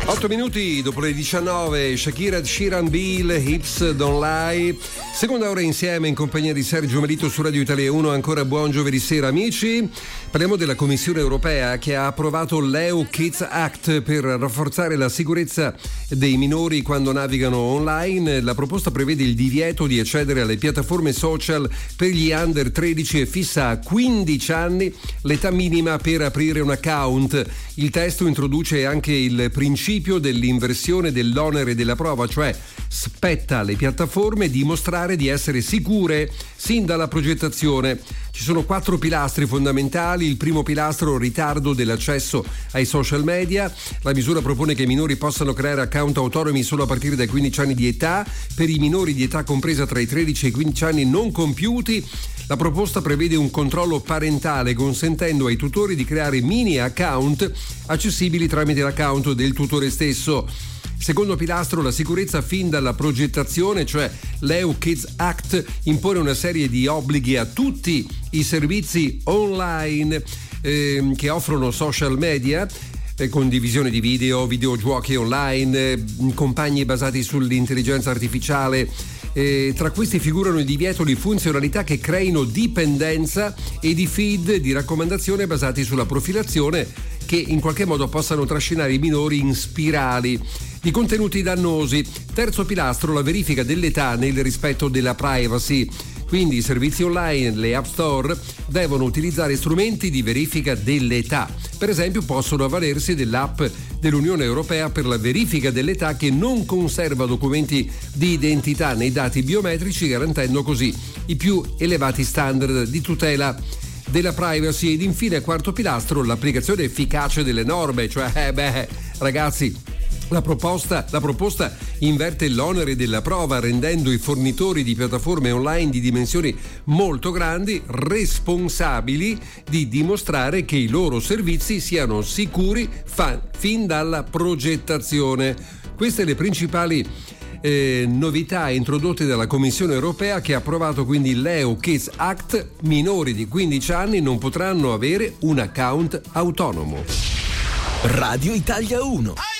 8 minuti dopo le 19, Shakira, Sheeran Beal, Hips Don't Lie. Seconda ora insieme in compagnia di Sergio Melito su Radio Italia 1. Ancora buon giovedì sera, amici. Parliamo della Commissione europea che ha approvato l'EU Kids Act per rafforzare la sicurezza dei minori quando navigano online. La proposta prevede il divieto di accedere alle piattaforme social per gli under 13 e fissa a 15 anni l'età minima per aprire un account. Il testo introduce anche il principio dell'inversione dell'onere della prova, cioè spetta alle piattaforme dimostrare di essere sicure sin dalla progettazione. Ci sono 4 pilastri fondamentali. Il primo pilastro, ritardo dell'accesso ai social media. La misura propone che i minori possano creare account autonomi solo a partire dai 15 anni di età. Per i minori di età compresa tra i 13 e i 15 anni non compiuti, la proposta prevede un controllo parentale consentendo ai tutori di creare mini account accessibili tramite l'account del tutore stesso. Secondo pilastro, la sicurezza fin dalla progettazione, cioè l'EU Kids Act impone una serie di obblighi a tutti i servizi online che offrono social media, condivisione di video, videogiochi online, compagni basati sull'intelligenza artificiale. Tra questi figurano il divieto di funzionalità che creino dipendenza e di feed di raccomandazione basati sulla profilazione che in qualche modo possano trascinare i minori in spirali di contenuti dannosi. Terzo pilastro, la verifica dell'età nel rispetto della privacy. Quindi i servizi online, le app store, devono utilizzare strumenti di verifica dell'età. Per esempio possono avvalersi dell'app dell'Unione Europea per la verifica dell'età che non conserva documenti di identità nei dati biometrici, garantendo così i più elevati standard di tutela della privacy. Ed infine, quarto pilastro, l'applicazione efficace delle norme, cioè ragazzi, la proposta inverte l'onere della prova, rendendo i fornitori di piattaforme online di dimensioni molto grandi responsabili di dimostrare che i loro servizi siano sicuri fin dalla progettazione. Queste le principali novità introdotte dalla Commissione europea, che ha approvato quindi l'EU Kids Act. Minori di 15 anni non potranno avere un account autonomo. Radio Italia 1.